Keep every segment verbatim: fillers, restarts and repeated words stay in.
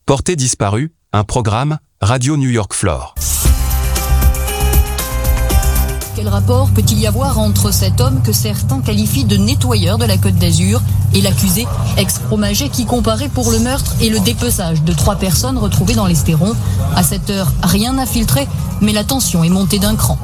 Portée disparue, un programme, Radio New York Flore. Quel rapport peut-il y avoir entre cet homme que certains qualifient de nettoyeur de la Côte d'Azur et l'accusé, ex-fromager qui comparait pour le meurtre et le dépeçage de trois personnes retrouvées dans l'Estéron? À cette heure, rien n'a filtré, mais la tension est montée d'un cran.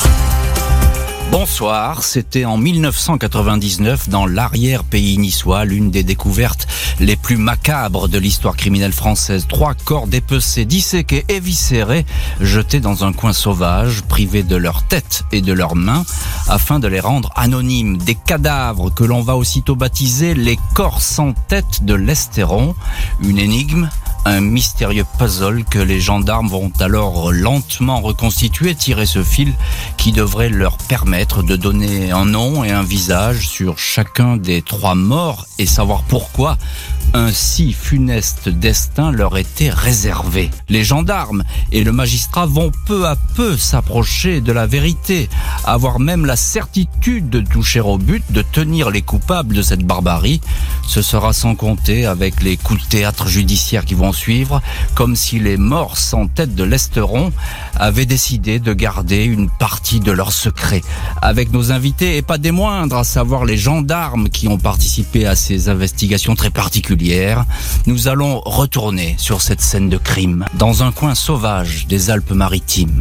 Bonsoir, c'était en mille neuf cent quatre-vingt-dix-neuf dans l'arrière-pays niçois, l'une des découvertes les plus macabres de l'histoire criminelle française. Trois corps dépecés, disséqués, éviscérés, jetés dans un coin sauvage, privés de leurs têtes et de leurs mains, afin de les rendre anonymes. Des cadavres que l'on va aussitôt baptiser les corps sans tête de l'Estéron. Une énigme, un mystérieux puzzle que les gendarmes vont alors lentement reconstituer, tirer ce fil qui devrait leur permettre de donner un nom et un visage sur chacun des trois morts et savoir pourquoi un si funeste destin leur était réservé. Les gendarmes et le magistrat vont peu à peu s'approcher de la vérité, avoir même la certitude de toucher au but, de tenir les coupables de cette barbarie. Ce sera sans compter avec les coups de théâtre judiciaires qui vont suivre, comme si les morts sans tête de l'Estéron avaient décidé de garder une partie de leur secret. Avec nos invités, et pas des moindres, à savoir les gendarmes qui ont participé à ces investigations très particulières, nous allons retourner sur cette scène de crime, dans un coin sauvage des Alpes-Maritimes.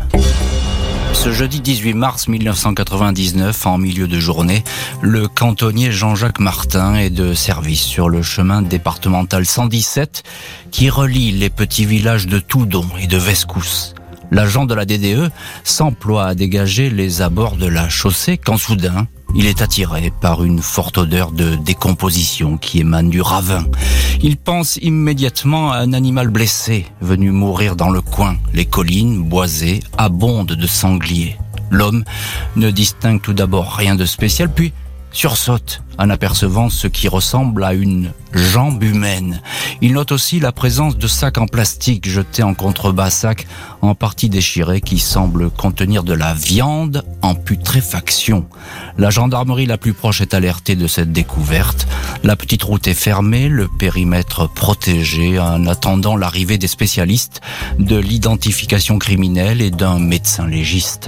Ce jeudi dix-huit mars mille neuf cent quatre-vingt-dix-neuf, en milieu de journée, le cantonnier Jean-Jacques Martin est de service sur le chemin départemental cent dix-sept qui relie les petits villages de Toudon et de Vescousse. L'agent de la D D E s'emploie à dégager les abords de la chaussée quand soudain, il est attiré par une forte odeur de décomposition qui émane du ravin. Il pense immédiatement à un animal blessé, venu mourir dans le coin. Les collines, boisées, abondent de sangliers. L'homme ne distingue tout d'abord rien de spécial, puis sursaute en apercevant ce qui ressemble à une jambe humaine. Il note aussi la présence de sacs en plastique jetés en contrebas, sacs en partie déchirés qui semblent contenir de la viande en putréfaction. La gendarmerie la plus proche est alertée de cette découverte. La petite route est fermée, le périmètre protégé en attendant l'arrivée des spécialistes de l'identification criminelle et d'un médecin légiste.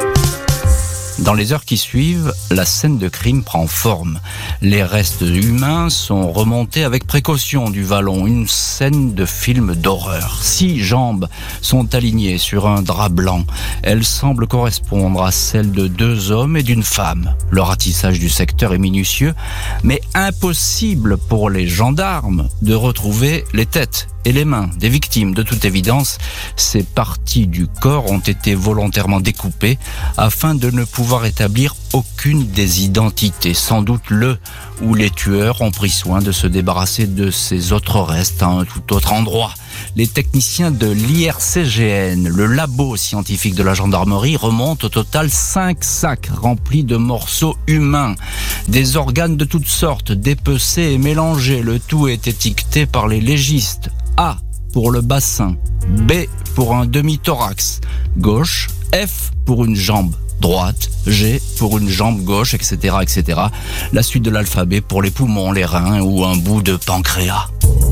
Dans les heures qui suivent, la scène de crime prend forme. Les restes humains sont remontés avec précaution du vallon, une scène de film d'horreur. Six jambes sont alignées sur un drap blanc. Elles semblent correspondre à celles de deux hommes et d'une femme. Le ratissage du secteur est minutieux, mais impossible pour les gendarmes de retrouver les têtes et les mains des victimes. De toute évidence, ces parties du corps ont été volontairement découpées afin de ne pouvoir établir aucune des identités. Sans doute le ou les tueurs ont pris soin de se débarrasser de ces autres restes à un tout autre endroit. Les techniciens de l'I R C G N, le labo scientifique de la gendarmerie, remontent au total cinq sacs remplis de morceaux humains. Des organes de toutes sortes, dépecés et mélangés. Le tout est étiqueté par les légistes. A pour le bassin, B pour un demi-thorax gauche, F pour une jambe droite, G pour une jambe gauche, et cetera, et cetera. La suite de l'alphabet pour les poumons, les reins ou un bout de pancréas.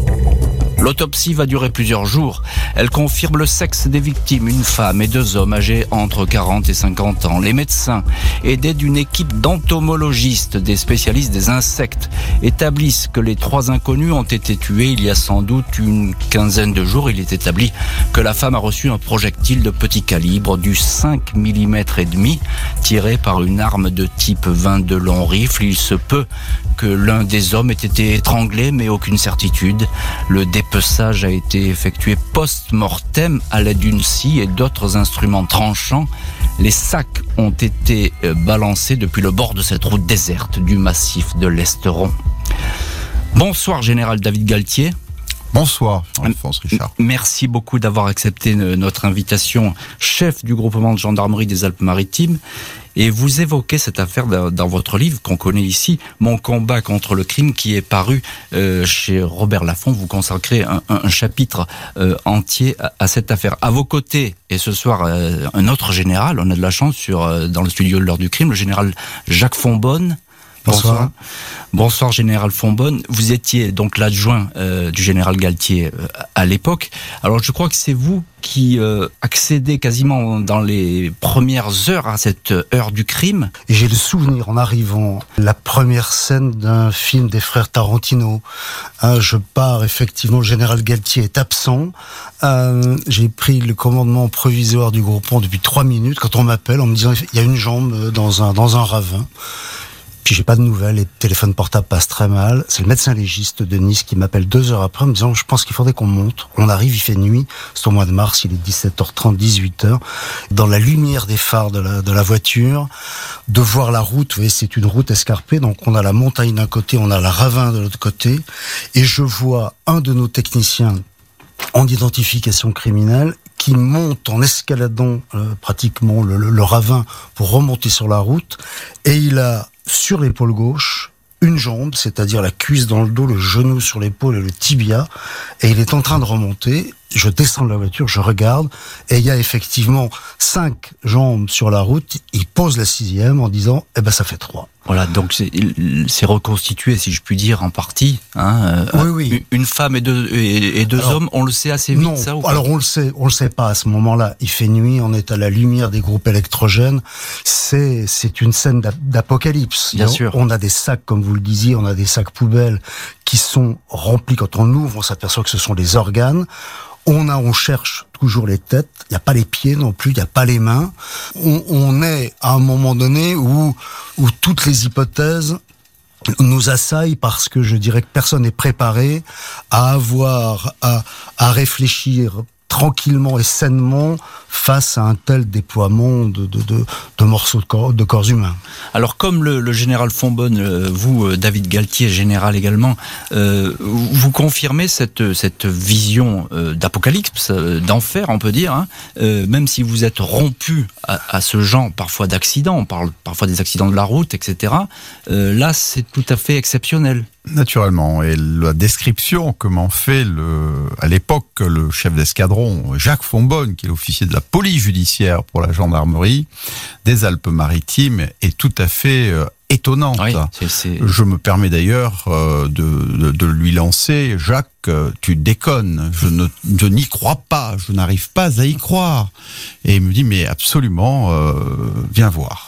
L'autopsie va durer plusieurs jours. Elle confirme le sexe des victimes, une femme et deux hommes âgés entre quarante et cinquante ans. Les médecins, aidés d'une équipe d'entomologistes, des spécialistes des insectes, établissent que les trois inconnus ont été tués il y a sans doute une quinzaine de jours. Il est établi que la femme a reçu un projectile de petit calibre du cinq millimètres et demi, tiré par une arme de type vingt-deux long rifle. Il se peut que l'un des hommes ait été étranglé, mais aucune certitude. Le dépeçage a été effectué post-mortem à l'aide d'une scie et d'autres instruments tranchants. Les sacs ont été balancés depuis le bord de cette route déserte du massif de l'Estéron. Bonsoir, général David Galtier. Bonsoir, Jean-Alphonse Richard. Merci beaucoup d'avoir accepté notre invitation, chef du groupement de gendarmerie des Alpes-Maritimes. Et vous évoquez cette affaire dans votre livre qu'on connaît ici, Mon combat contre le crime, qui est paru euh, chez Robert Laffont. Vous consacrez un, un, un chapitre euh, entier à, à cette affaire. À vos côtés, et ce soir, euh, un autre général, on a de la chance sur, euh, dans le studio de l'heure du crime, le général Jacques Fonbonne. Bonsoir. Bonsoir. Bonsoir, général Fonbonne. Vous étiez donc l'adjoint euh, du général Galtier euh, à l'époque. Alors, je crois que c'est vous qui euh, accédez quasiment dans les premières heures à cette heure du crime. Et j'ai le souvenir, en arrivant, la première scène d'un film des frères Tarantino. Hein, je pars, effectivement, le général Galtier est absent. Euh, j'ai pris le commandement provisoire du groupement depuis trois minutes. Quand on m'appelle en me disant il y a une jambe dans un, dans un ravin. Puis j'ai pas de nouvelles, les téléphones portables passent très mal. C'est le médecin légiste de Nice qui m'appelle deux heures après en me disant je pense qu'il faudrait qu'on monte. On arrive, il fait nuit, c'est au mois de mars, il est dix-sept heures trente, dix-huit heures. Dans la lumière des phares de la, de la voiture, de voir la route, vous voyez, c'est une route escarpée, donc on a la montagne d'un côté, on a la ravin de l'autre côté, et je vois un de nos techniciens en identification criminelle qui monte en escaladant euh, pratiquement le, le, le ravin pour remonter sur la route, et il a sur l'épaule gauche une jambe, c'est-à-dire la cuisse dans le dos, le genou sur l'épaule et le tibia, et il est en train de remonter. Je descends de la voiture, je regarde, et il y a effectivement cinq jambes sur la route. Il pose la sixième en disant « Eh ben, ça fait trois ». Voilà, donc c'est, c'est reconstitué, si je puis dire, en partie. Hein, oui, oui. Une femme et deux, et, et deux alors, hommes, on le sait assez vite, non, ça ou pas ? Alors on le sait, on le sait pas à ce moment-là. Il fait nuit, on est à la lumière des groupes électrogènes. C'est, c'est une scène d'apocalypse. Bien sûr. On a des sacs, comme vous le disiez, on a des sacs poubelles qui sont remplis. Quand on ouvre, on s'aperçoit que ce sont des organes. On a, on cherche toujours les têtes. Il n'y a pas les pieds non plus. Il n'y a pas les mains. On, on est à un moment donné où, où toutes les hypothèses nous assaillent parce que je dirais que personne n'est préparé à avoir, à, à réfléchir tranquillement et sainement face à un tel déploiement de, de, de, de morceaux de corps, de corps humains. Alors comme le, le général Fonbonne, vous, David Galtier, général également, euh, vous confirmez cette, cette vision euh, d'apocalypse, euh, d'enfer on peut dire, hein, euh, même si vous êtes rompu à, à ce genre parfois d'accidents, on parle parfois des accidents de la route, et cetera. Euh, là c'est tout à fait exceptionnel. Naturellement, et la description que m'en fait le, à l'époque le chef d'escadron Jacques Fonbonne, qui est l'officier de la police judiciaire pour la gendarmerie des Alpes-Maritimes, est tout à fait euh, étonnante. Oui, c'est, c'est... Je me permets d'ailleurs euh, de, de, de lui lancer, Jacques, euh, tu déconnes, je, ne, je n'y crois pas, je n'arrive pas à y croire. Et il me dit, mais absolument, euh, viens voir.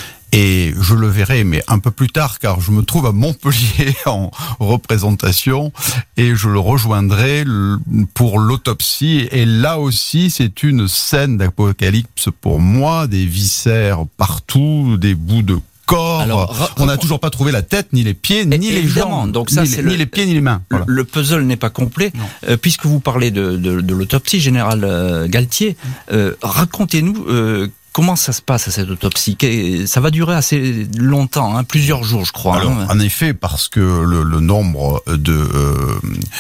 Et je le verrai, mais un peu plus tard, car je me trouve à Montpellier en représentation, et je le rejoindrai pour l'autopsie. Et là aussi, c'est une scène d'apocalypse pour moi, des viscères partout, des bouts de corps. Alors, on n'a toujours pas trouvé la tête, ni les pieds, ni les jambes, donc ça, ni, c'est les, le, ni les pieds, ni les mains. Voilà. Le puzzle n'est pas complet. Euh, puisque vous parlez de, de, de l'autopsie, général euh, Galtier, euh, racontez-nous... Euh, Comment ça se passe à cette autopsie ? Ça va durer assez longtemps, hein, plusieurs jours, je crois. Alors, hein. En effet, parce que le, le nombre de, euh,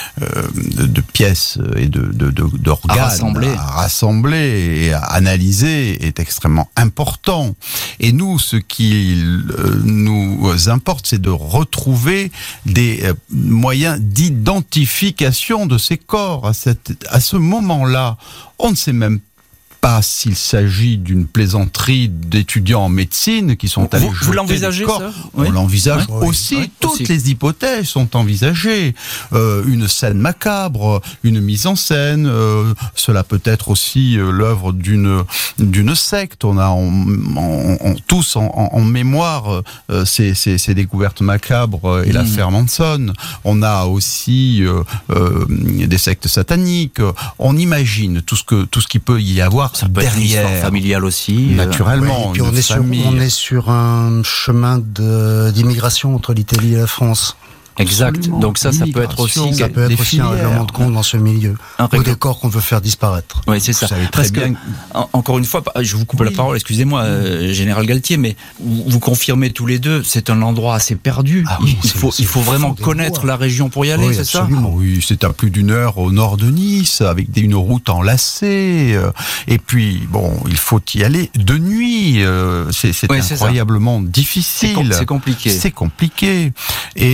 de, de pièces et de, de, de, d'organes à rassembler. à rassembler et à analyser est extrêmement important. Et nous, ce qui nous importe, c'est de retrouver des moyens d'identification de ces corps. À, cette, à ce moment-là, on ne sait même pas pas s'il s'agit d'une plaisanterie d'étudiants en médecine qui sont allés vous, jeter vous l'envisagez, des corps. ça Oui. On l'envisage oui. aussi. Oui. Toutes aussi. les hypothèses sont envisagées. Euh, une scène macabre, une mise en scène. Euh, cela peut être aussi euh, l'œuvre d'une d'une secte. On a en, en, en, tous en, en, en mémoire euh, ces, ces, ces découvertes macabres et mmh. l'affaire Manson. On a aussi euh, euh, des sectes sataniques. On imagine tout ce que tout ce qu'il peut y avoir. Ça peut être une histoire familiale aussi. Naturellement. Ouais, et puis on est, sur, on est sur un chemin de, d'immigration entre l'Italie et la France. Exact. Absolument. Donc ça, ça peut être aussi, ça peut être aussi un règlement de compte dans ce milieu. Un règle... Ou des corps qu'on veut faire disparaître. Oui, c'est ça. Très Parce bien. que, en, encore une fois, je vous coupe oui. la parole, excusez-moi, euh, Général Galtier, mais vous, vous confirmez tous les deux, c'est un endroit assez perdu. Ah oui, il faut, il faut vraiment connaître bois. la région pour y aller, oui, c'est absolument. ça ? Oui, c'est à plus d'une heure au nord de Nice, avec des, une route enlacée. Et puis, bon, il faut y aller de nuit. C'est, c'est oui, incroyablement c'est difficile. C'est, com- c'est compliqué. C'est compliqué. Et euh,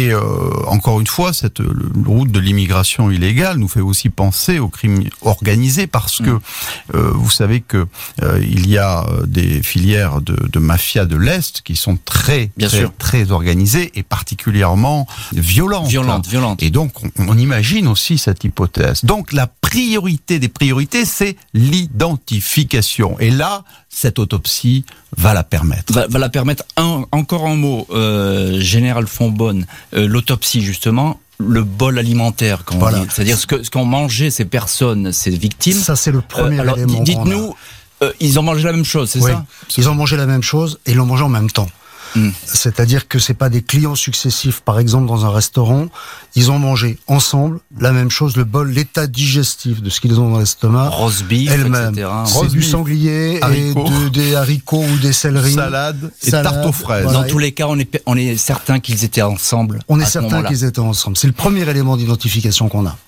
encore une fois, cette le, route de l'immigration illégale nous fait aussi penser au crime organisé, parce que mmh. euh, vous savez que euh, il y a des filières de, de mafia de l'Est qui sont très Bien très, sûr. très organisées et particulièrement violentes. Violente, violente. Et donc, on, on imagine aussi cette hypothèse. Donc, la priorité des priorités, c'est l'identification. Et là, cette autopsie va la permettre. Va, va la permettre. Un, encore un mot, euh, Général Fonbonne, euh, l'autopsie justement, le bol alimentaire, quand Voilà. on dit. C'est-à-dire ce que ce qu'ont mangé ces personnes, ces victimes. Ça, c'est le premier Euh, alors, élément. dites-nous, euh, ils ont mangé la même chose, c'est Oui, ça? ils ont mangé la même chose et ils l'ont mangé en même temps. Mm. C'est-à-dire que c'est pas des clients successifs, par exemple dans un restaurant, ils ont mangé ensemble la même chose, le bol, l'état digestif de ce qu'ils ont dans l'estomac, Roast beef, elle-même. et cetera. C'est Roast du beef, sanglier haricots. et de, des haricots ou des céleris. Salade et Salade, tarte aux fraises. voilà. Dans tous les cas, on est, on est certain qu'ils étaient ensemble. On est à ce certain moment-là. qu'ils étaient ensemble. C'est le premier élément d'identification qu'on a.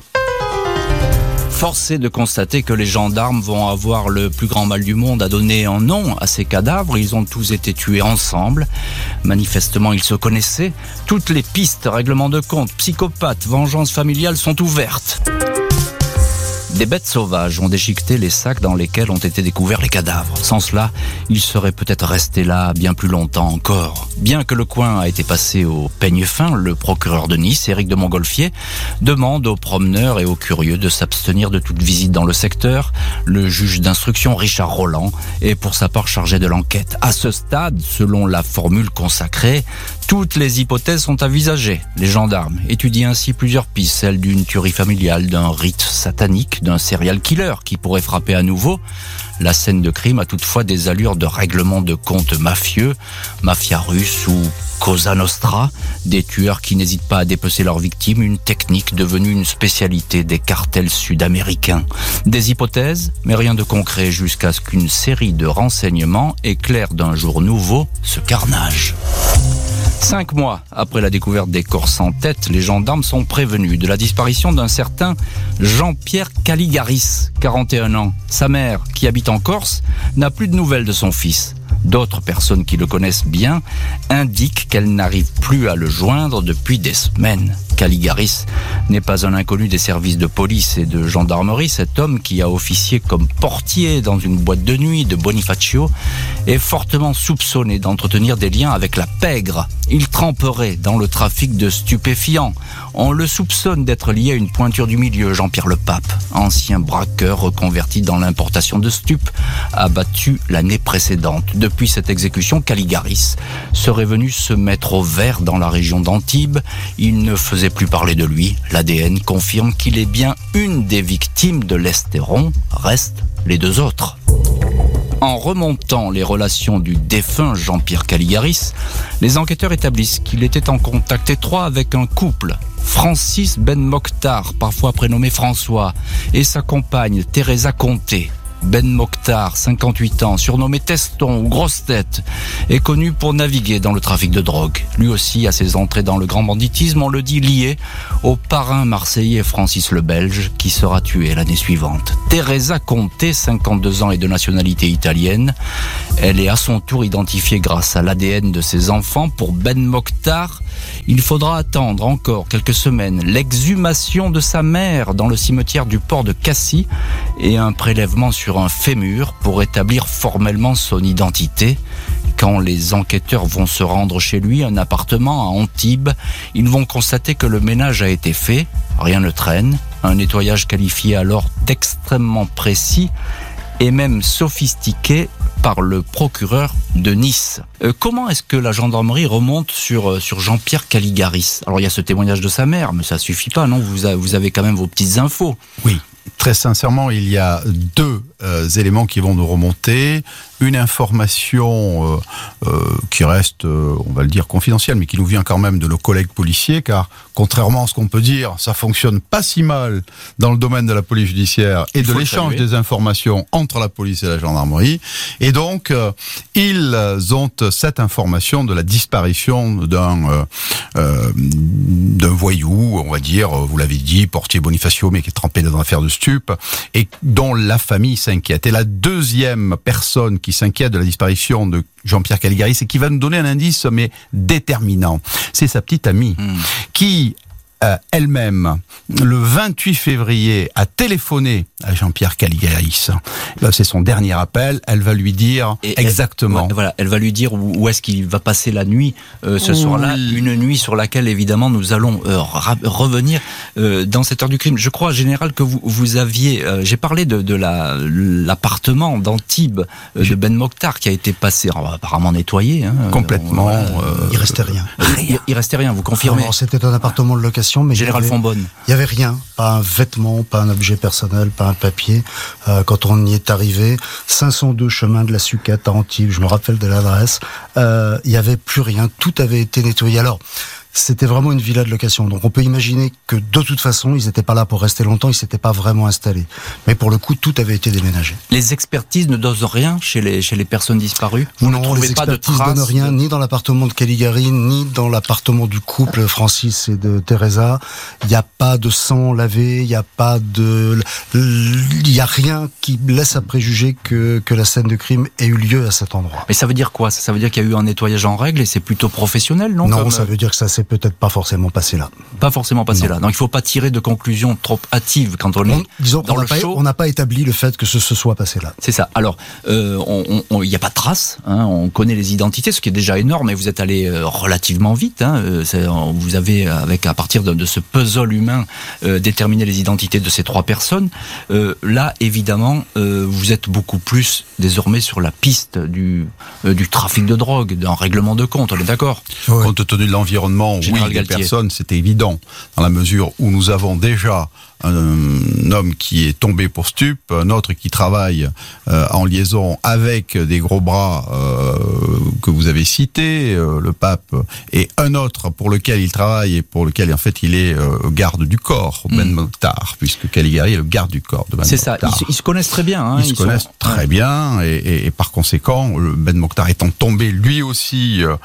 Force est de constater que les gendarmes vont avoir le plus grand mal du monde à donner un nom à ces cadavres. Ils ont tous été tués ensemble. Manifestement, ils se connaissaient. Toutes les pistes, règlement de compte, psychopathe, vengeance familiale sont ouvertes. Des bêtes sauvages ont déchiqueté les sacs dans lesquels ont été découverts les cadavres. Sans cela, ils seraient peut-être restés là bien plus longtemps encore. Bien que le coin a été passé au peigne fin, le procureur de Nice, Éric de Montgolfier, demande aux promeneurs et aux curieux de s'abstenir de toute visite dans le secteur. Le juge d'instruction, Richard Roland, est pour sa part chargé de l'enquête. À ce stade, selon la formule consacrée, toutes les hypothèses sont envisagées. Les gendarmes étudient ainsi plusieurs pistes, celle d'une tuerie familiale, d'un rite satanique, d'un serial killer qui pourrait frapper à nouveau. La scène de crime a toutefois des allures de règlement de compte mafieux, mafia russe ou Cosa Nostra, des tueurs qui n'hésitent pas à dépecer leurs victimes, une technique devenue une spécialité des cartels sud-américains. Des hypothèses, mais rien de concret jusqu'à ce qu'une série de renseignements éclaire d'un jour nouveau ce carnage. Cinq mois après la découverte des corps sans tête, les gendarmes sont prévenus de la disparition d'un certain Jean-Pierre Caligaris, quarante et un ans. Sa mère, qui habite en Corse, n'a plus de nouvelles de son fils. D'autres personnes qui le connaissent bien indiquent qu'elles n'arrivent plus à le joindre depuis des semaines. Caligaris n'est pas un inconnu des services de police et de gendarmerie. Cet homme, qui a officié comme portier dans une boîte de nuit de Bonifacio, est fortement soupçonné d'entretenir des liens avec la pègre. Il tremperait dans le trafic de stupéfiants. On le soupçonne d'être lié à une pointure du milieu, Jean-Pierre Le Pape, ancien braqueur reconverti dans l'importation de stupes, abattu l'année précédente. Depuis cette exécution, Caligaris serait venu se mettre au vert dans la région d'Antibes. Il ne faisait plus parler de lui. L'A D N confirme qu'il est bien une des victimes de l'Estéron. Restent les deux autres. En remontant les relations du défunt Jean-Pierre Caligaris, les enquêteurs établissent qu'il était en contact étroit avec un couple, Francis Ben Mokhtar, parfois prénommé François, et sa compagne Teresa Conté. Ben Mokhtar, cinquante-huit ans, surnommé Teston ou Grosse Tête, est connu pour naviguer dans le trafic de drogue. Lui aussi a ses entrées dans le grand banditisme, on le dit lié au parrain marseillais Francis le Belge, qui sera tué l'année suivante. Teresa Conté, cinquante-deux ans et de nationalité italienne, elle est à son tour identifiée grâce à l'A D N de ses enfants. Pour Ben Mokhtar, il faudra attendre encore quelques semaines l'exhumation de sa mère dans le cimetière du port de Cassis et un prélèvement sur un fémur pour établir formellement son identité. Quand les enquêteurs vont se rendre chez lui, un appartement à Antibes, ils vont constater que le ménage a été fait, rien ne traîne, un nettoyage qualifié alors d'extrêmement précis et même sophistiqué par le procureur de Nice. Euh, comment est-ce que la gendarmerie remonte sur, euh, sur Jean-Pierre Caligaris? Alors il y a ce témoignage de sa mère, mais ça suffit pas, non? Vous, a, vous avez quand même vos petites infos. Oui. Très sincèrement, il y a deux euh, éléments qui vont nous remonter. Une information euh, euh, qui reste, euh, on va le dire, confidentielle, mais qui nous vient quand même de nos collègues policiers, car contrairement à ce qu'on peut dire, ça fonctionne pas si mal dans le domaine de la police judiciaire et de l'échange des informations entre la police et la gendarmerie. Et donc, euh, ils ont cette information de la disparition d'un euh, euh, d'un voyou, on va dire, vous l'avez dit, portier Bonifacio, mais qui est trempé dans l'affaire de stup, et dont la famille s'inquiète. Et la deuxième personne qui s'inquiète de la disparition de Jean-Pierre Caligaris et qui va nous donner un indice mais déterminant. C'est sa petite amie mmh. qui euh, elle-même, le vingt-huit février, a téléphoné à Jean-Pierre Caligaris. C'est son dernier appel. Elle va lui dire et exactement. Elle, voilà, elle va lui dire où, où est-ce qu'il va passer la nuit euh, ce oui. soir-là. Une nuit sur laquelle, évidemment, nous allons euh, ra- revenir euh, dans cette heure du crime. Je crois, général, que vous, vous aviez... Euh, j'ai parlé de, de la, l'appartement d'Antibes euh, de Ben Mokhtar qui a été passé, apparemment nettoyé. Hein, Complètement. Euh, euh, il restait rien. rien. Il, il restait rien, vous confirmez? Alors, c'était un appartement de location, mais Général Fonbonne. Il n'y avait rien. Pas un vêtement, pas un objet personnel, pas un papier. Euh, quand on y est arrivé, cinq cent deux chemin de la Suquette à Antibes, je me rappelle de l'adresse, euh, il n'y avait plus rien, tout avait été nettoyé. Alors, c'était vraiment une villa de location. Donc on peut imaginer que de toute façon, ils n'étaient pas là pour rester longtemps, ils ne s'étaient pas vraiment installés. Mais pour le coup, tout avait été déménagé. Les expertises ne donnent rien chez les, chez les personnes disparues? Vous non, ne trouvez les pas de expertises traces ne donnent rien, de... ni dans l'appartement de Caligari, ni dans l'appartement du couple Francis et de Teresa. Il n'y a pas de sang lavé, il n'y a pas de... Il n'y a rien qui laisse à préjuger que, que la scène de crime ait eu lieu à cet endroit. Mais ça veut dire quoi? Ça veut dire qu'il y a eu un nettoyage en règle et c'est plutôt professionnel, non? Non, Comme... ça veut dire que ça s'est peut-être pas forcément passé là. Pas forcément passé non. là. Donc il ne faut pas tirer de conclusions trop hâtives quand on est on, disons dans qu'on le pas, show. On n'a pas établi le fait que ce se soit passé là. C'est ça. Alors, il euh, n'y a pas de traces. Hein, on connaît les identités, ce qui est déjà énorme. Et vous êtes allé euh, relativement vite. Hein, c'est, vous avez, avec à partir de, de ce puzzle humain, euh, déterminé les identités de ces trois personnes. Euh, là, évidemment, euh, vous êtes beaucoup plus désormais sur la piste du, euh, du trafic de drogue, d'un règlement de compte. On est d'accord? Oui. Compte tenu de l'environnement, Général oui, Galtier. les personnes, c'était évident, dans la mesure où nous avons déjà un homme qui est tombé pour stup, un autre qui travaille euh, en liaison avec des gros bras euh, que vous avez cités, euh, le pape, et un autre pour lequel il travaille et pour lequel en fait il est euh, garde du corps, Ben mmh. Mokhtar, puisque Caligari est le garde du corps de Ben C'est Mokhtar. C'est ça, ils, ils se connaissent très bien. Hein, ils, ils se connaissent sont... très ouais. bien et, et, et par conséquent, Ben Mokhtar étant tombé lui aussi euh,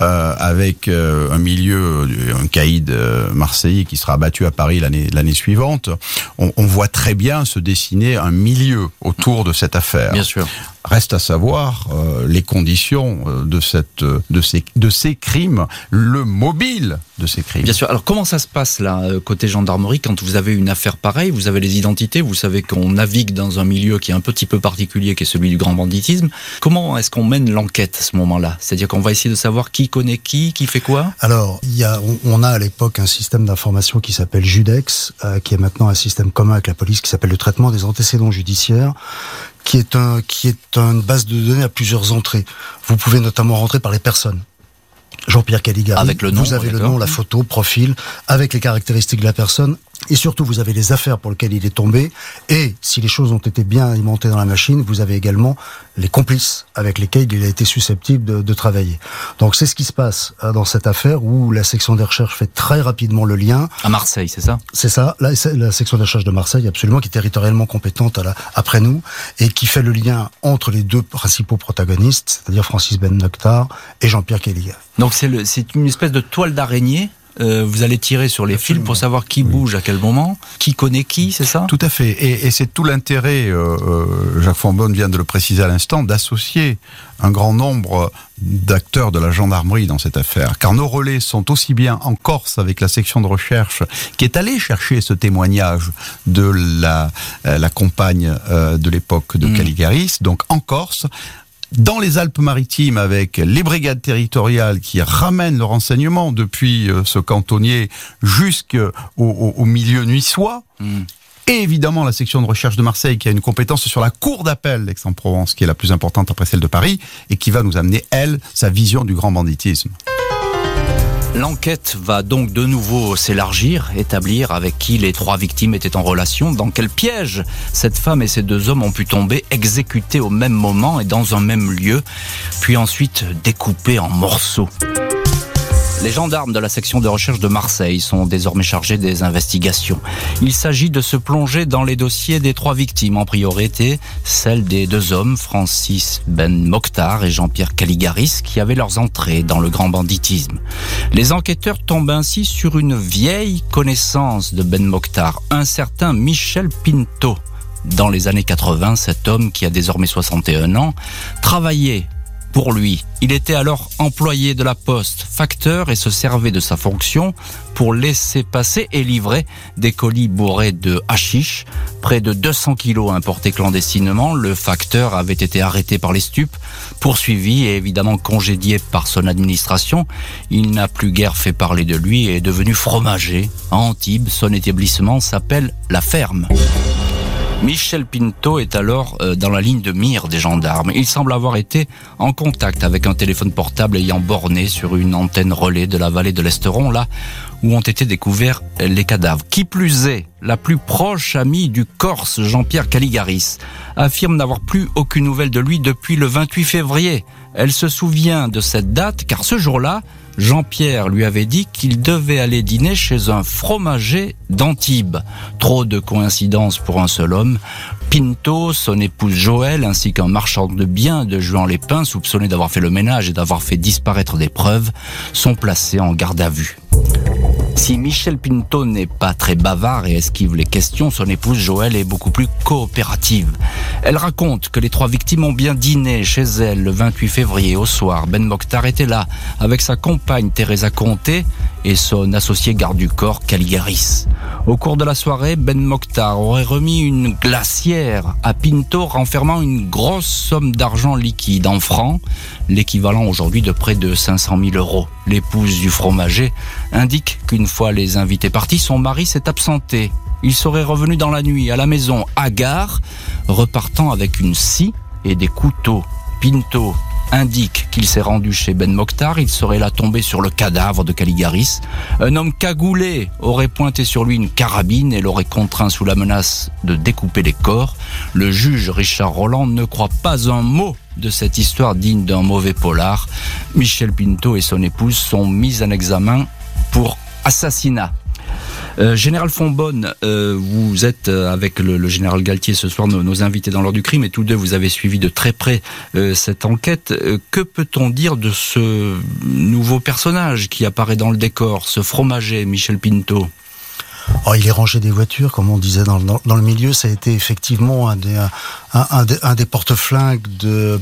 avec euh, un milieu, un caïd euh, marseillais qui sera abattu à Paris l'année, l'année suivante, On, on voit très bien se dessiner un milieu autour de cette affaire. Bien sûr. Reste à savoir euh, les conditions de, cette, de, ces, de ces crimes, le mobile de ces crimes. Bien sûr. Alors comment ça se passe là, côté gendarmerie, quand vous avez une affaire pareille, vous avez les identités, vous savez qu'on navigue dans un milieu qui est un petit peu particulier, qui est celui du grand banditisme. Comment est-ce qu'on mène l'enquête à ce moment-là? C'est-à-dire qu'on va essayer de savoir qui connaît qui, qui fait quoi? Alors, il y a, on, on a à l'époque un système d'information qui s'appelle Judex, euh, qui est maintenant un système commun avec la police, qui s'appelle le traitement des antécédents judiciaires, qui est un, qui est une base de données à plusieurs entrées. Vous pouvez notamment rentrer par les personnes. Jean-Pierre Caligari, avec le nom, vous avez le nom, la photo, profil, avec les caractéristiques de la personne, et surtout vous avez les affaires pour lesquelles il est tombé, et si les choses ont été bien alimentées dans la machine, vous avez également les complices avec lesquels il a été susceptible de, de travailler. Donc c'est ce qui se passe dans cette affaire où la section des recherches fait très rapidement le lien. À Marseille, c'est ça? C'est ça, la, la section des recherches de Marseille, absolument, qui est territorialement compétente à la, après nous, et qui fait le lien entre les deux principaux protagonistes, c'est-à-dire Francis Ben Mokhtar et Jean-Pierre Caligari. Donc c'est, le, c'est une espèce de toile d'araignée. Euh, vous allez tirer sur les Absolument. Fils pour savoir qui oui. bouge à quel moment, qui connaît qui, c'est ça? Tout à fait. Et, et c'est tout l'intérêt, euh, euh, Jacques Fonbonne vient de le préciser à l'instant, d'associer un grand nombre d'acteurs de la gendarmerie dans cette affaire. Car nos relais sont aussi bien en Corse avec la section de recherche qui est allée chercher ce témoignage de la, euh, la compagne euh, de l'époque de mmh. Caligaris, donc en Corse, dans les Alpes-Maritimes avec les brigades territoriales qui ramènent le renseignement depuis euh, ce cantonnier jusqu'au au, au milieu niçois. Mmh. Et évidemment la section de recherche de Marseille qui a une compétence sur la cour d'appel d'Aix-en-Provence qui est la plus importante après celle de Paris et qui va nous amener, elle, sa vision du grand banditisme. L'enquête va donc de nouveau s'élargir, établir avec qui les trois victimes étaient en relation, dans quel piège cette femme et ces deux hommes ont pu tomber, exécutés au même moment et dans un même lieu, puis ensuite découpés en morceaux. Les gendarmes de la section de recherche de Marseille sont désormais chargés des investigations. Il s'agit de se plonger dans les dossiers des trois victimes, en priorité celle des deux hommes, Francis Ben Mokhtar et Jean-Pierre Caligaris, qui avaient leurs entrées dans le grand banditisme. Les enquêteurs tombent ainsi sur une vieille connaissance de Ben Mokhtar, un certain Michel Pinto. dans les années quatre-vingts, cet homme qui a désormais soixante et un ans, travaillait pour lui. Il était alors employé de la Poste, facteur, et se servait de sa fonction pour laisser passer et livrer des colis bourrés de hashish. Près de deux cents kilos importés clandestinement. Le facteur avait été arrêté par les stupes, poursuivi et évidemment congédié par son administration. Il n'a plus guère fait parler de lui et est devenu fromager. À Antibes, son établissement s'appelle La Ferme. Michel Pinto est alors dans la ligne de mire des gendarmes. Il semble avoir été en contact avec un téléphone portable ayant borné sur une antenne relais de la vallée de l'Esteron, là où ont été découverts les cadavres. Qui plus est, la plus proche amie du Corse, Jean-Pierre Caligaris, affirme n'avoir plus aucune nouvelle de lui depuis le vingt-huit février. Elle se souvient de cette date car ce jour-là, Jean-Pierre lui avait dit qu'il devait aller dîner chez un fromager d'Antibes. Trop de coïncidences pour un seul homme. Pinto, son épouse Joëlle, ainsi qu'un marchand de biens de Juan-les-Pins, soupçonné d'avoir fait le ménage et d'avoir fait disparaître des preuves, sont placés en garde à vue. Si Michel Pinto n'est pas très bavard et esquive les questions, son épouse Joëlle est beaucoup plus coopérative. Elle raconte que les trois victimes ont bien dîné chez elle le vingt-huit février au soir. Ben Mokhtar était là avec sa compagne Teresa Conté et son associé garde du corps Caligaris. Au cours de la soirée, Ben Mokhtar aurait remis une glacière à Pinto renfermant une grosse somme d'argent liquide en francs, l'équivalent aujourd'hui de près de cinq cent mille euros. L'épouse du fromager indique qu'une fois les invités partis, son mari s'est absenté. Il serait revenu dans la nuit à la maison, hagard, repartant avec une scie et des couteaux. Pinto indique qu'il s'est rendu chez Ben Mokhtar. Il serait là tombé sur le cadavre de Caligaris. Un homme cagoulé aurait pointé sur lui une carabine et l'aurait contraint sous la menace de découper les corps. Le juge Richard Roland ne croit pas un mot de cette histoire digne d'un mauvais polar. Michel Pinto et son épouse sont mis en examen pour assassinat. Euh, Général Fonbonne, euh, vous êtes avec le, le général Galtier ce soir, nos, nos invités dans l'heure du crime, et tous deux vous avez suivi de très près euh, cette enquête. Euh, que peut-on dire de ce nouveau personnage qui apparaît dans le décor, ce fromager Michel Pinto ? Oh, il est rangé des voitures, comme on disait dans, dans, dans le milieu. Ça a été effectivement un des, un, un des, un des porte-flingues de,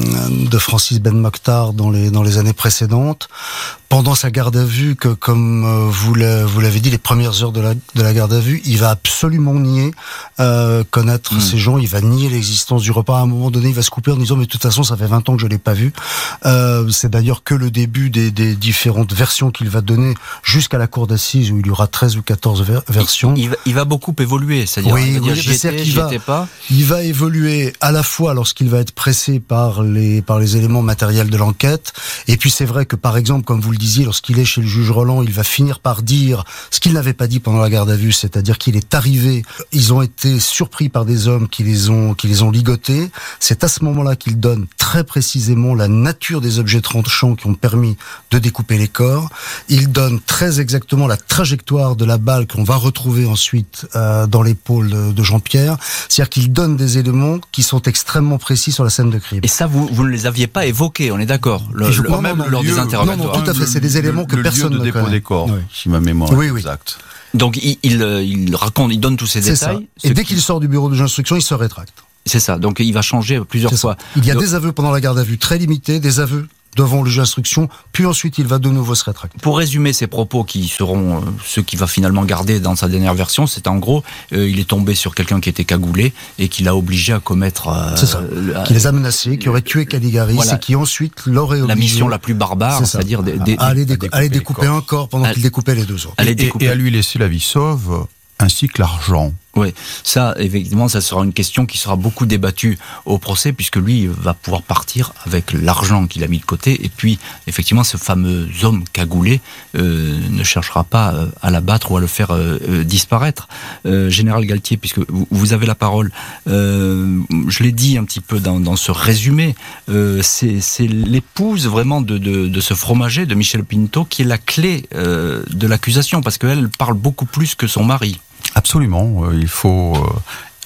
de Francis Ben Mokhtar dans les, dans les années précédentes. Pendant sa garde à vue, que comme vous l'avez dit, les premières heures de la, de la garde à vue, il va absolument nier euh, connaître mmh. ces gens. Il va nier l'existence du repas. À un moment donné, il va se couper en disant mais de toute façon, ça fait vingt ans que je l'ai pas vu. Euh, c'est d'ailleurs que le début des, des différentes versions qu'il va donner jusqu'à la cour d'assises où il y aura treize ou quatorze ver- versions. Il, il, va, il va beaucoup évoluer, c'est-à-dire, oui, il va dire oui, j'y étais, j'y étais pas. Il va évoluer à la fois lorsqu'il va être pressé par les par les éléments matériels de l'enquête, et puis c'est vrai que par exemple, comme vous le disiez, lorsqu'il est chez le juge Roland, il va finir par dire ce qu'il n'avait pas dit pendant la garde à vue, c'est-à-dire qu'il est arrivé, ils ont été surpris par des hommes qui les ont qui les ont ligotés. C'est à ce moment-là qu'il donne très précisément la nature des objets tranchants qui ont permis de découper les corps. Il donne très exactement la trajectoire de la balle qu'on va retrouver ensuite euh, dans l'épaule de, de Jean-Pierre. C'est-à-dire qu'il donne des éléments qui sont extrêmement précis sur la scène de crime. Et ça, vous, vous ne les aviez pas évoqués, on est d'accord, le, le, non, même non, lors lieu, des interrogatoires. Non, non, tout à fait, c'est des éléments le, que le personne lieu de ne dépôt connaît. des corps, Oui. si ma mémoire oui, est oui. exacte. Donc il, il, il raconte, il donne tous ces c'est détails. Ça. Et dès qu'il sort du bureau de l'instruction, il se rétracte. C'est ça, donc il va changer plusieurs fois. Il y a donc, des aveux pendant la garde à vue très limités, des aveux devant le juge d'instruction, puis ensuite il va de nouveau se rétracter. Pour résumer ses propos qui seront euh, ceux qu'il va finalement garder dans sa dernière version, c'est en gros, euh, il est tombé sur quelqu'un qui était cagoulé et qui l'a obligé à commettre... Euh, c'est ça, euh, qui les a menacés, qui aurait tué Caligaris, voilà. Et qui ensuite l'aurait obligé... La mission la plus barbare, c'est c'est-à-dire... Des, des, à aller, des, décou- aller découper un corps pendant à, qu'il découpait les deux autres. Et, et, et à lui laisser la vie sauve, ainsi que l'argent. Oui, ça, effectivement, ça sera une question qui sera beaucoup débattue au procès, puisque lui va pouvoir partir avec l'argent qu'il a mis de côté, et puis, effectivement, ce fameux homme cagoulé euh, ne cherchera pas euh, à l'abattre ou à le faire euh, euh, disparaître. Euh, Général Galtier, puisque vous, vous avez la parole, euh, je l'ai dit un petit peu dans, dans ce résumé, euh, c'est, c'est l'épouse vraiment de, de, de ce fromager, de Michel Pinto, qui est la clé euh, de l'accusation, parce qu'elle parle beaucoup plus que son mari. Absolument, il faut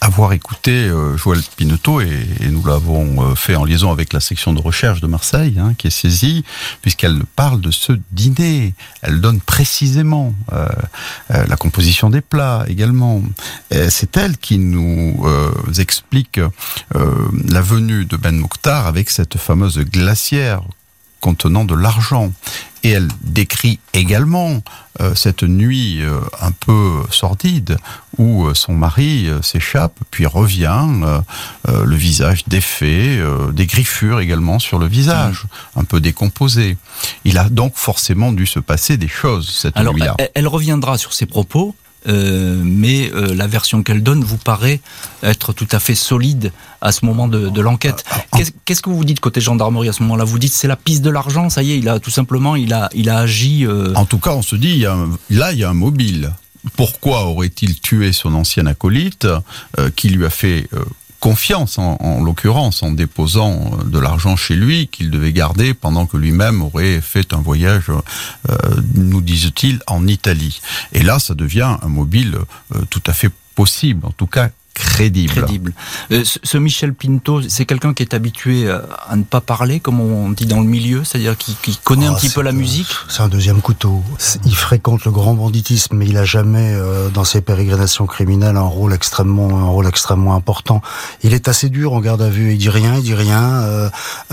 avoir écouté euh, Joëlle Pineteau, et, et nous l'avons euh, fait en liaison avec la section de recherche de Marseille, hein, qui est saisie, puisqu'elle parle de ce dîner. Elle donne précisément euh, euh, la composition des plats également. Et c'est elle qui nous euh, explique euh, la venue de Ben Mokhtar avec cette fameuse glacière contenant de l'argent. Et elle décrit également euh, cette nuit euh, un peu sordide où euh, son mari euh, s'échappe, puis revient, euh, euh, le visage défait, euh, des griffures également sur le visage, mmh. un peu décomposé. Il a donc forcément dû se passer des choses cette Alors, nuit-là. Elle, elle reviendra sur ses propos. Euh, mais euh, la version qu'elle donne vous paraît être tout à fait solide à ce moment de, de l'enquête. Qu'est-ce, qu'est-ce que vous vous dites côté gendarmerie à ce moment-là ? Vous dites c'est la piste de l'argent, ça y est, il a tout simplement, il a, il a agi. Euh... En tout cas, on se dit, il y a un, là, il y a un mobile. Pourquoi aurait-il tué son ancien acolyte euh, qui lui a fait euh, confiance, en, en l'occurrence, en déposant de l'argent chez lui qu'il devait garder pendant que lui-même aurait fait un voyage, euh, nous disent-ils, en Italie. Et là, ça devient un mobile euh, tout à fait possible, en tout cas crédible. Crédible. Euh, ce, ce Michel Pinto, c'est quelqu'un qui est habitué à ne pas parler, comme on dit dans le milieu, c'est-à-dire qui, qui connaît oh, un petit peu la musique. C'est un deuxième couteau. Il fréquente le grand banditisme, mais il a jamais, euh, dans ses pérégrinations criminelles, un rôle extrêmement, un rôle extrêmement important. Il est assez dur en garde à vue. Il dit rien, il dit rien. Euh,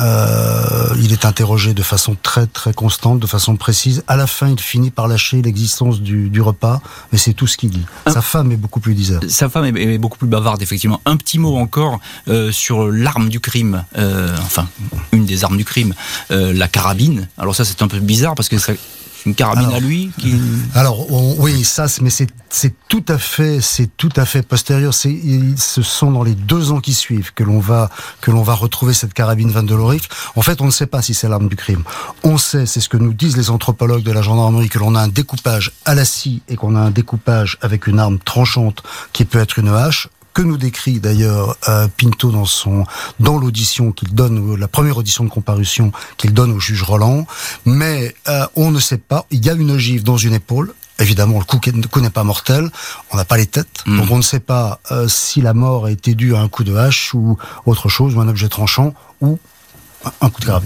euh, il est interrogé de façon très très constante, de façon précise. À la fin, il finit par lâcher l'existence du, du repas, mais c'est tout ce qu'il dit. Un... Sa femme est beaucoup plus diserte. Sa femme est, est beaucoup plus bavarde, effectivement. Un petit mot encore euh, sur l'arme du crime, euh, enfin, une des armes du crime, euh, la carabine. Alors ça, c'est un peu bizarre, parce que c'est une carabine alors, à lui qui... Alors, on, oui, ça, mais c'est, c'est tout à fait, c'est tout à fait postérieur. C'est, ce sont dans les deux ans qui suivent que l'on va, que l'on va retrouver cette carabine Van de Lorif. En fait, on ne sait pas si c'est l'arme du crime. On sait, c'est ce que nous disent les anthropologues de la gendarmerie, que l'on a un découpage à la scie et qu'on a un découpage avec une arme tranchante qui peut être une hache, que nous décrit d'ailleurs euh, Pinto dans son dans l'audition qu'il donne, la première audition de comparution qu'il donne au juge Roland. Mais euh, on ne sait pas. Il y a une ogive dans une épaule. Évidemment, le coup, le coup n'est pas mortel. On n'a pas les têtes, mmh. donc on ne sait pas euh, si la mort a été due à un coup de hache ou autre chose, ou un objet tranchant, ou un coup de carabine.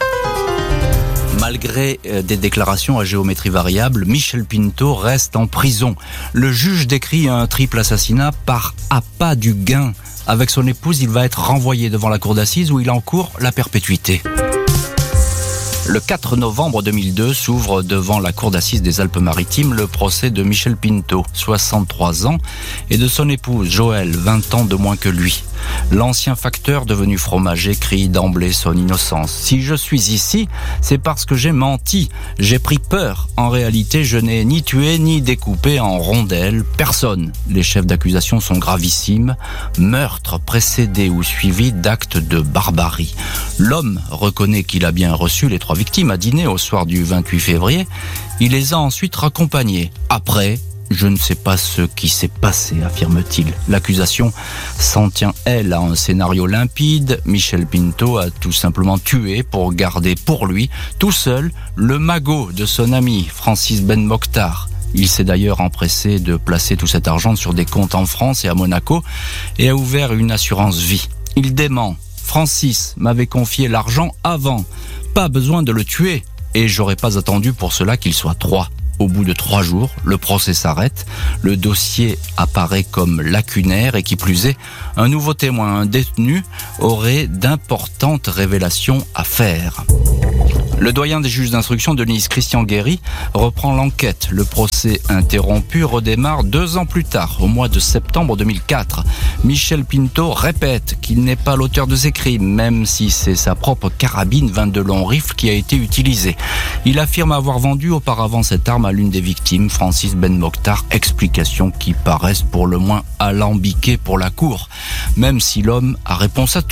Malgré des déclarations à géométrie variable, Michel Pinto reste en prison. Le juge décrit un triple assassinat par appât du gain. Avec son épouse, il va être renvoyé devant la cour d'assises où il encourt la perpétuité. Le quatre novembre deux mille deux s'ouvre devant la cour d'assises des Alpes-Maritimes le procès de Michel Pinto, soixante-trois ans, et de son épouse Joëlle, vingt ans de moins que lui. L'ancien facteur devenu fromager crie d'emblée son innocence. Si je suis ici, c'est parce que j'ai menti. J'ai pris peur. En réalité, je n'ai ni tué ni découpé en rondelles personne. Les chefs d'accusation sont gravissimes. Meurtre précédé ou suivi d'actes de barbarie. L'homme reconnaît qu'il a bien reçu les trois victimes à dîner au soir du vingt-huit février. Il les a ensuite raccompagnées. Après, je ne sais pas ce qui s'est passé, affirme-t-il. L'accusation s'en tient, elle, à un scénario limpide. Michel Pinto a tout simplement tué pour garder pour lui, tout seul, le magot de son ami, Francis Ben Mokhtar. Il s'est d'ailleurs empressé de placer tout cet argent sur des comptes en France et à Monaco et a ouvert une assurance vie. Il dément. Francis m'avait confié l'argent avant. Pas besoin de le tuer. Et j'aurais pas attendu pour cela qu'il soit trois. Au bout de trois jours, le procès s'arrête. Le dossier apparaît comme lacunaire et qui plus est, un nouveau témoin, un détenu, aurait d'importantes révélations à faire. Le doyen des juges d'instruction, Denise Christian Guéry, reprend l'enquête. Le procès interrompu redémarre deux ans plus tard, au mois de septembre deux mille quatre. Michel Pinto répète qu'il n'est pas l'auteur de ces crimes, même si c'est sa propre carabine vingt de long rifle qui a été utilisée. Il affirme avoir vendu auparavant cette arme à l'une des victimes, Francis Ben Mokhtar, explications qui paraissent pour le moins alambiquées pour la cour, même si l'homme a réponse à tout.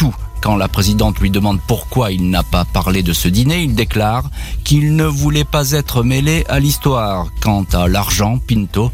quand la présidente lui demande pourquoi il n'a pas parlé de ce dîner, il déclare qu'il ne voulait pas être mêlé à l'histoire. Quant à l'argent, Pinto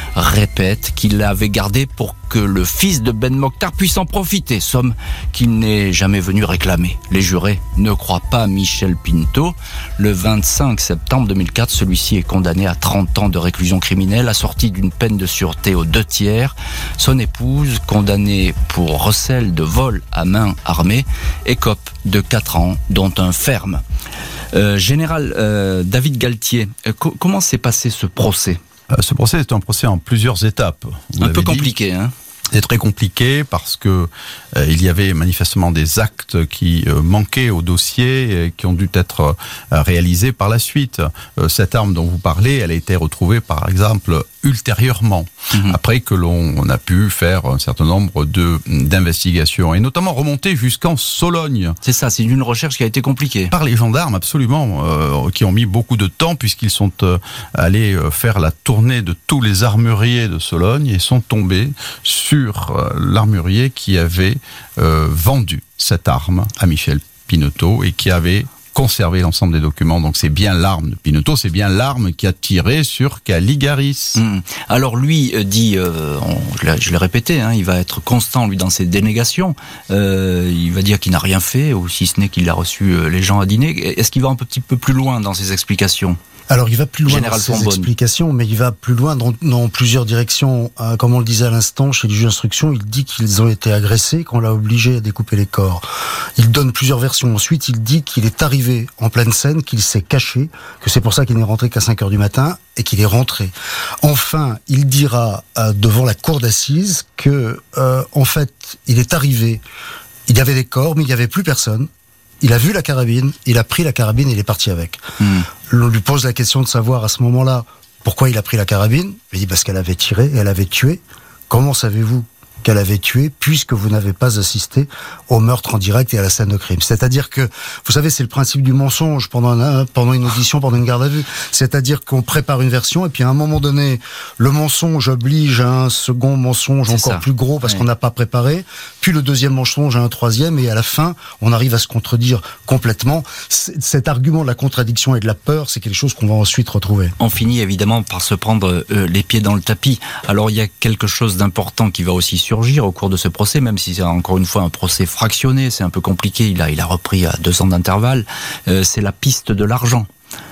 répète qu'il l'avait gardé pour que le fils de Ben Mokhtar puisse en profiter, somme qu'il n'est jamais venu réclamer. Les jurés ne croient pas Michel Pinto. Le vingt-cinq septembre deux mille quatre, celui-ci est condamné à trente ans de réclusion criminelle, assorti d'une peine de sûreté aux deux tiers. Son épouse, condamnée pour recel de vol à main armée, écope de quatre ans, dont un ferme. Euh, Général euh, David Galtier, euh, co- comment s'est passé ce procès ? Euh, Ce procès est un procès en plusieurs étapes. Vous Un l'avez peu dit. compliqué, hein ? C'est très compliqué parce que euh, il y avait manifestement des actes qui euh, manquaient au dossier et qui ont dû être euh, réalisés par la suite. Euh, cette arme dont vous parlez, elle a été retrouvée par exemple ultérieurement, mmh. après que l'on on a pu faire un certain nombre de d'investigations et notamment remonter jusqu'en Sologne. C'est ça, c'est une recherche qui a été compliquée. Par les gendarmes, absolument, euh, qui ont mis beaucoup de temps puisqu'ils sont euh, allés faire la tournée de tous les armuriers de Sologne et sont tombés sur euh, l'armurier qui avait euh, vendu cette arme à Michel Pinotto et qui avait conservé l'ensemble des documents. Donc c'est bien l'arme de Pinotto, c'est bien l'arme qui a tiré sur Caligaris. Mmh. Alors lui euh, dit, euh, on, je, l'ai, je l'ai répété, hein, il va être constant lui dans ses dénégations. Euh, il va dire qu'il n'a rien fait, ou si ce n'est qu'il a reçu euh, les gens à dîner. Est-ce qu'il va un petit peu plus loin dans ses explications ? Alors, il va plus loin Général dans ses Fonbonne. explications, mais il va plus loin dans, dans plusieurs directions. Euh, comme on le disait à l'instant, chez le juge d'instruction, il dit qu'ils ont été agressés, qu'on l'a obligé à découper les corps. Il donne plusieurs versions. Ensuite, il dit qu'il est arrivé en pleine scène, qu'il s'est caché, que c'est pour ça qu'il n'est rentré qu'à cinq heures du matin, et qu'il est rentré. Enfin, il dira euh, devant la cour d'assises que, euh, en fait, il est arrivé, il y avait des corps, mais il n'y avait plus personne. Il a vu la carabine, il a pris la carabine et il est parti avec. Mmh. On lui pose la question de savoir à ce moment-là pourquoi il a pris la carabine. Il dit parce qu'elle avait tiré et elle avait tué. Comment savez-vous qu'elle avait tué puisque vous n'avez pas assisté au meurtre en direct et à la scène de crime? C'est-à-dire que, vous savez, c'est le principe du mensonge pendant, un, pendant une audition, pendant une garde à vue. C'est-à-dire qu'on prépare une version et puis à un moment donné, le mensonge oblige à un second mensonge c'est encore ça. plus gros parce ouais. qu'on n'a pas préparé. Puis le deuxième mensonge à un troisième et à la fin, on arrive à se contredire complètement. C'est, cet argument de la contradiction et de la peur, c'est quelque chose qu'on va ensuite retrouver. On finit évidemment par se prendre euh, les pieds dans le tapis. Alors il y a quelque chose d'important qui va aussi surgir au cours de ce procès, même si c'est encore une fois un procès fractionné, c'est un peu compliqué, il a, il a repris à deux ans d'intervalle, euh, c'est la piste de l'argent.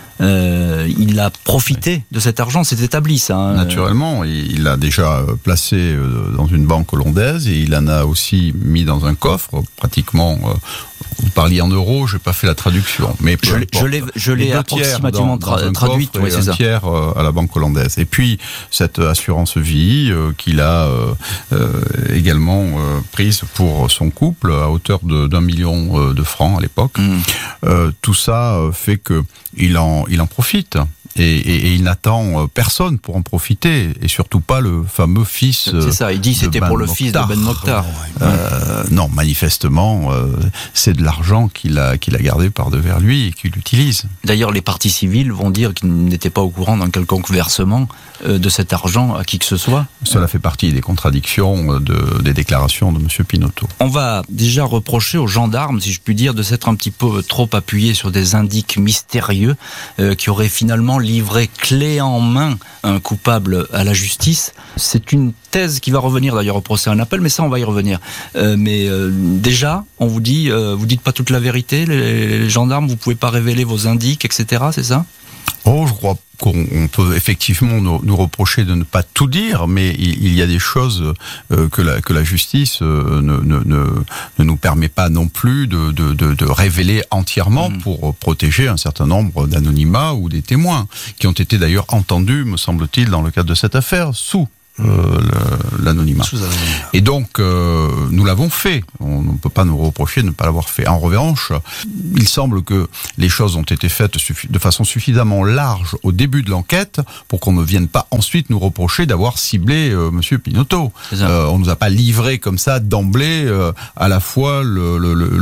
Euh, il a profité de cet argent, c'est établi ça. Hein. Naturellement, il l'a déjà placé dans une banque hollandaise et il en a aussi mis dans un coffre, pratiquement. Vous parliez en euros, je n'ai pas fait la traduction, mais je, je l'ai, je l'ai approximativement dans, dans tra- traduite, oui, c'est un ça. tiers à la banque hollandaise. Et puis cette assurance vie euh, qu'il a euh, euh, également euh, prise pour son couple à hauteur de, d'un million euh, de francs à l'époque. Mmh. Euh, tout ça fait que il en, il en profite. Et, et, et il n'attend personne pour en profiter, et surtout pas le fameux fils. C'est ça, il dit c'était ben pour le Mokhtar. fils de Ben Mokhtar. Euh, non, manifestement, euh, c'est de l'argent qu'il a, qu'il a gardé par devers lui et qu'il utilise. D'ailleurs, les parties civiles vont dire qu'ils n'étaient pas au courant d'un quelconque versement euh, de cet argent à qui que ce soit. Cela fait partie des contradictions de, des déclarations de M. Pinotto. On va déjà reprocher aux gendarmes, si je puis dire, de s'être un petit peu trop appuyés sur des indices mystérieux euh, qui auraient finalement livré clé en main un coupable à la justice. C'est une thèse qui va revenir d'ailleurs au procès en appel, mais ça on va y revenir. Euh, mais euh, déjà, on vous dit, euh, vous dites pas toute la vérité, les, les gendarmes, vous pouvez pas révéler vos indices, et cetera. C'est ça ? Oh, je crois qu'on peut effectivement nous, nous reprocher de ne pas tout dire, mais il, il y a des choses euh, que, la, que la justice euh, ne, ne, ne, ne nous permet pas non plus de, de, de, de révéler entièrement mmh. pour protéger un certain nombre d'anonymats ou des témoins, qui ont été d'ailleurs entendus, me semble-t-il, dans le cadre de cette affaire, sous Euh, le, l'anonymat. Et donc, euh, nous l'avons fait. On ne peut pas nous reprocher de ne pas l'avoir fait. En revanche, il semble que les choses ont été faites suffi- de façon suffisamment large au début de l'enquête pour qu'on ne vienne pas ensuite nous reprocher d'avoir ciblé euh, Monsieur Pinotto. Euh, on ne nous a pas livré comme ça d'emblée euh, à la fois le, le, le, le motif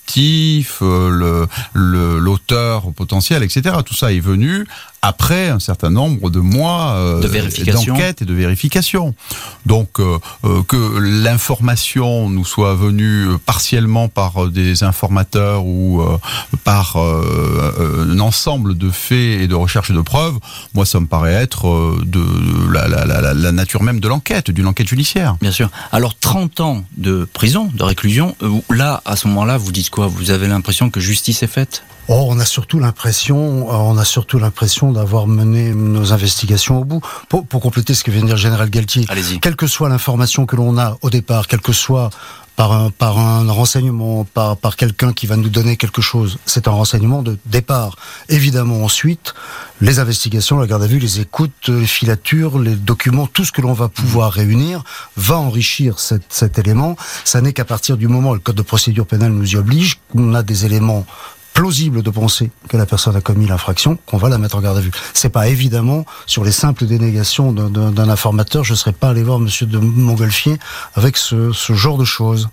motifs, le, le, l'auteur potentiel, et cetera. Tout ça est venu après un certain nombre de mois euh, de vérification. d'enquête et de vérification. Donc euh, euh, que l'information nous soit venue partiellement par des informateurs ou euh, par euh, un ensemble de faits et de recherches et de preuves, moi ça me paraît être euh, de, de la, la, la, la nature même de l'enquête, d'une enquête judiciaire. Bien sûr. Alors trente ans de prison, de réclusion, euh, là, à ce moment-là, vous dites quoi ? Vous avez l'impression que justice est faite ? Oh, on a surtout l'impression, on a surtout l'impression d'avoir mené nos investigations au bout. Pour, pour compléter ce que vient de dire le général Galtier, allez-y. Quelle que soit l'information que l'on a au départ, quelle que soit par un, par un renseignement, par, par quelqu'un qui va nous donner quelque chose, c'est un renseignement de départ. Évidemment, ensuite, les investigations, la garde à vue, les écoutes, les filatures, les documents, tout ce que l'on va pouvoir réunir va enrichir cet, cet élément. Ça n'est qu'à partir du moment où le code de procédure pénale nous y oblige, qu'on a des éléments plausible de penser que la personne a commis l'infraction, qu'on va la mettre en garde à vue. C'est pas évidemment sur les simples dénégations d'un, d'un, d'un informateur, je serais pas allé voir Monsieur de Montgolfier avec ce, ce genre de choses.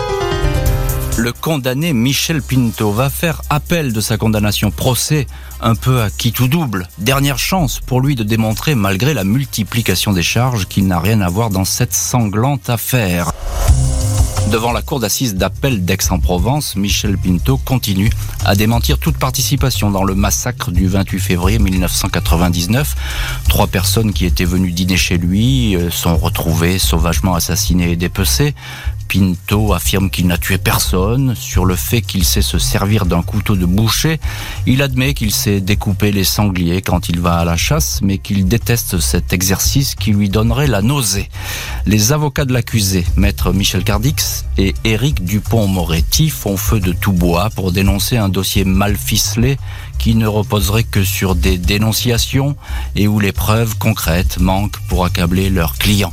Le condamné Michel Pinto va faire appel de sa condamnation. Procès un peu à qui tout double. Dernière chance pour lui de démontrer, malgré la multiplication des charges, qu'il n'a rien à voir dans cette sanglante affaire. Devant la cour d'assises d'appel d'Aix-en-Provence, Michel Pinto continue à démentir toute participation dans le massacre du vingt-huit février mille neuf cent quatre-vingt-dix-neuf. Trois personnes qui étaient venues dîner chez lui sont retrouvées sauvagement assassinées et dépecées. Pinto affirme qu'il n'a tué personne. Sur le fait qu'il sait se servir d'un couteau de boucher, il admet qu'il sait découper les sangliers quand il va à la chasse, mais qu'il déteste cet exercice qui lui donnerait la nausée. Les avocats de l'accusé, maître Michel Cardix et Éric Dupond-Moretti, font feu de tout bois pour dénoncer un dossier mal ficelé qui ne reposerait que sur des dénonciations et où les preuves concrètes manquent pour accabler leurs clients.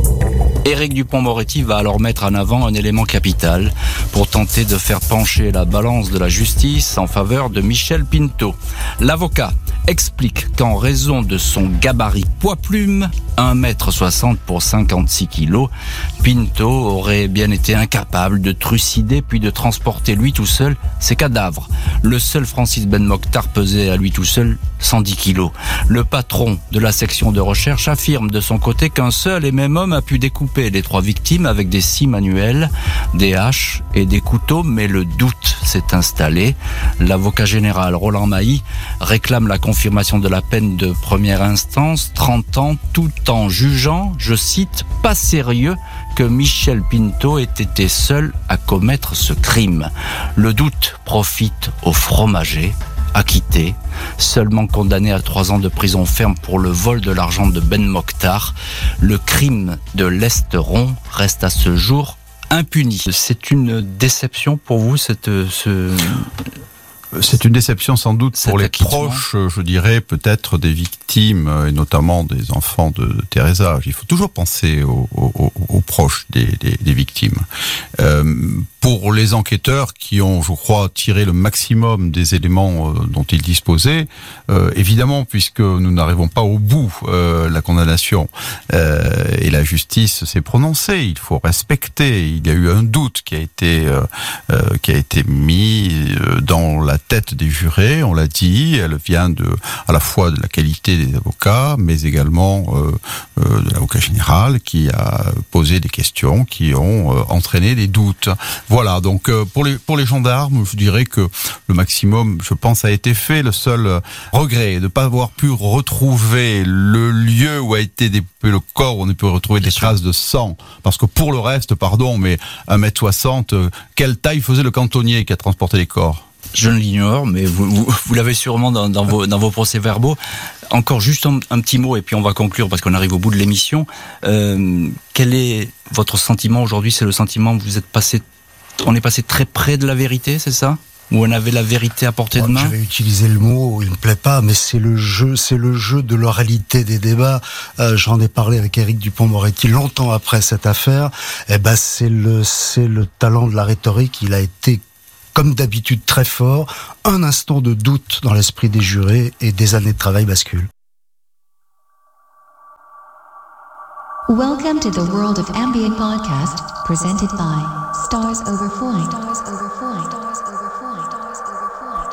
Éric Dupond-Moretti va alors mettre en avant un élément capital pour tenter de faire pencher la balance de la justice en faveur de Michel Pinto. L'avocat explique qu'en raison de son gabarit poids-plume, un mètre soixante pour cinquante-six kilos, Pinto aurait bien été incapable de trucider puis de transporter lui tout seul ses cadavres. Le seul Francis Ben Mokhtar pesait à lui tout seul cent dix kilos. Le patron de la section de recherche affirme de son côté qu'un seul et même homme a pu découper les trois victimes avec des scies manuelles, des haches et des couteaux, mais le doute s'est installé. L'avocat général Roland Mailly réclame la confirmation de la peine de première instance, trente ans, tout en jugeant, je cite, « pas sérieux » que Michel Pinto ait été seul à commettre ce crime. Le doute profite au fromager, acquitté, seulement condamné à trois ans de prison ferme pour le vol de l'argent de Ben Mokhtar. Le crime de l'Esteron reste à ce jour impuni. C'est une déception pour vous, cette... Ce... C'est une déception sans doute Cet pour les acquittement. proches, je dirais, peut-être des victimes, et notamment des enfants de, de Teresa. Il faut toujours penser aux, aux, aux proches des, des, des victimes. Euh, pour les enquêteurs qui ont, je crois, tiré le maximum des éléments euh, dont ils disposaient, euh, évidemment, puisque nous n'arrivons pas au bout euh, la condamnation euh, et la justice s'est prononcée, il faut respecter. Il y a eu un doute qui a été euh, euh, qui a été mis euh, dans la tête des jurés, on l'a dit, elle vient de, à la fois de la qualité des avocats, mais également euh, euh, de l'avocat général qui a posé des questions qui ont euh, entraîné des doutes. Voilà, donc euh, pour les pour les gendarmes, je dirais que le maximum, je pense, a été fait. Le seul euh, regret de ne pas avoir pu retrouver le lieu où a été découpé le corps, où on a pu retrouver Bien des sûr. traces de sang, parce que pour le reste, pardon, mais un mètre soixante, euh, quelle taille faisait le cantonnier qui a transporté les corps ? Je ne l'ignore, mais vous, vous, vous l'avez sûrement dans, dans, vos, dans vos procès-verbaux. Encore juste un, un petit mot, et puis on va conclure parce qu'on arrive au bout de l'émission. Euh, quel est votre sentiment aujourd'hui ? C'est le sentiment que vous êtes passé, on est passé très près de la vérité, c'est ça ? Où on avait la vérité à portée de main ? Je vais utiliser le mot, il me plaît pas, mais c'est le jeu, c'est le jeu de l'oralité des débats. Euh, j'en ai parlé avec Éric Dupond-Moretti longtemps après cette affaire. Eh ben, c'est le, c'est le talent de la rhétorique. Il a été comme d'habitude très fort, un instant de doute dans l'esprit des jurés et des années de travail basculent. Welcome to the world of ambient podcast, presented by Stars Over Point. Stars Over Point. Stars Over Point.